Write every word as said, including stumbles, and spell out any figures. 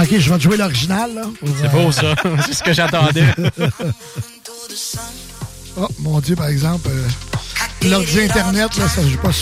OK, je vais te jouer l'original, là. C'est beau, ça. C'est ce que j'attendais. Oh, mon Dieu, par exemple, euh, l'ordi Internet, là, ça joue pas